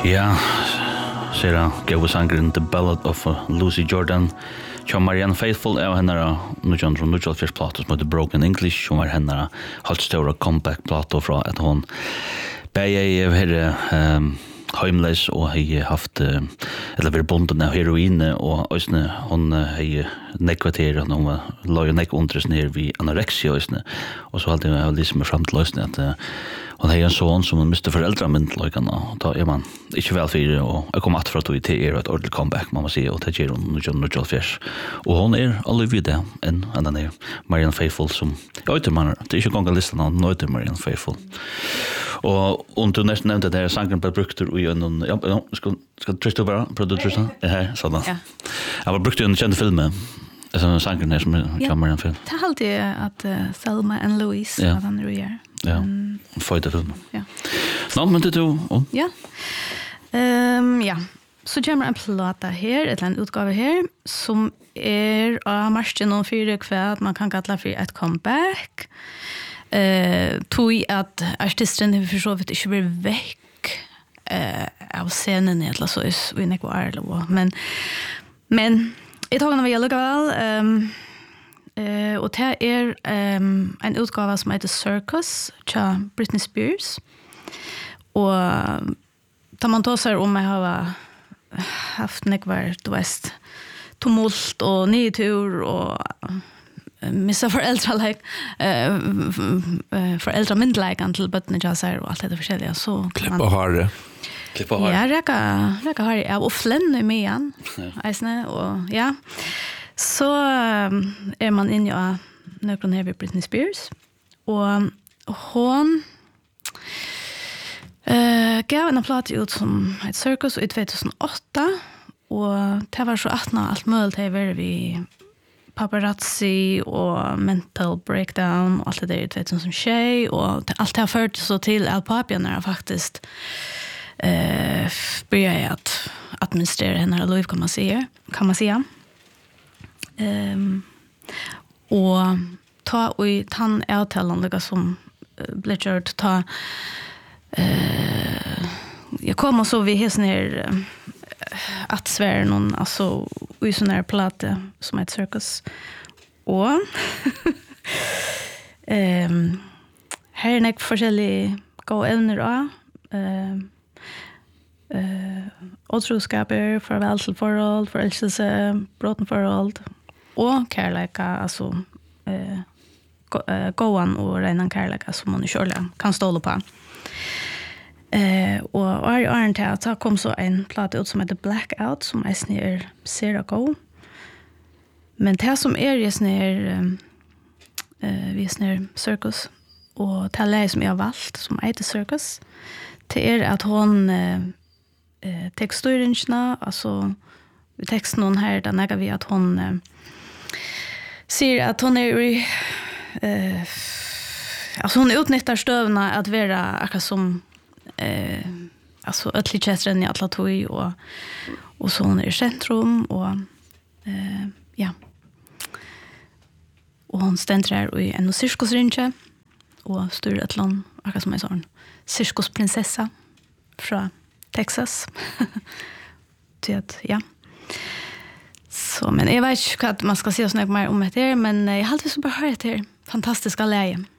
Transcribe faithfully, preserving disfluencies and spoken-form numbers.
Ja, ser Gavin Sangren, The Ballad of Lucy Jordan. John Marianne Faithful er henne nu John från Neutral Fish Plato som heter Broken English, som var henne halvt stora comeback plato fra at hon bæg er her um, homeless og har haft uh, eller vært bonden av heroin og øsne hon har nekvater og hon var laget nek undres ned vid anorexia øsne og så alltid jeg liksom fram til øsne at uh, hon har en son som hon miste foreldre min til løkene og da er man ikke vel fyrir og jeg kom at fra at hun til er et ordentlig comeback man må si og det gjør hun nå Neutral Fish og hon er alle videre enn den er Marianne Faithful som jeg vet man det er ikke gang av listen av nøyde Marianne Faithful og om du nesten nevnte det her sangen ble brukt i en ja, ja, skal, skal trykke du bare prøvde du trykke det her sånn ja. Jeg var brukt i en kjent film sånn sangen her som er ja. Marianne Faithful det er alltid at uh, Thelma and Louise ja. At han gjør ja, um, føyde film ja. Nå, men det er du oh. ja um, ja så kommer en plata her, et eller annet utgave her, som er av marsjen og fire kveld, man kan kalla for et comeback. Uh, tog at artisten har for så vidt ikke blir vekk uh, av scenen, eller så er vi ikke var eller men, men jeg tar den vi gjelder vel, um, uh, og det er um, en utgave som heter Circus, til Britney Spears, og da man tar seg om jeg har haft nekvar, du vet, tumult og nytur og missa foreldre like, uh, foreldre myndleikan til bøttene jazzar og alt det forskjellige. Så Klippa hare. Klippa hare. Ja, reka, reka hare. Ja, og flenne med igjen. Eisne, og ja. Så um, er man inne av nøkron her ved Britney Spears. Og hon Uh, gav en plate ut som et Circus i två tusen åtta og det var så attna alt mulig til å være vi paparazzi og mental breakdown og alt det der i två tusen tjej og alt det har ført så til at papien er faktisk uh, börjar jeg at administrere henne liv kan man säga kan man säga um, og ta og i tann avtalande som uh, ble kjørt ta Uh, jag kommer så vi hes ner uh, att svära någon alltså i sån här plate som ett cirkus och um, här är det forskjellige gå evner då uh, uh, otroskaper farvel til forhold forelskelse brotten forhold och kärleka alltså uh, gå, uh, gåan och renan kärleka som man själv kan ståla på. Eh och var ju Arnt här så kom så en platta ut som heter Blackout som är snär Sarah Go. Men det som är ju snär eh vi snär Circus och det är som jag har valt som heter Circus. Det är att hon eh texturingarna alltså vi texten hon här där näga vi att hon eh, ser att hon är eh alltså hon utnyttjar stövna att vara akkurat som eh alltså ett litet stränd i alla tog och och så hon är i centrum och eh ja. Och hon ständer där i en cirkusringe och styr ett land akkurat som en sån cirkusprinsessa från Texas. Det ja. Så men jag vet inte vad man ska säga så mycket mer om det här men jag har alltid så bara hört det här fantastiska läget.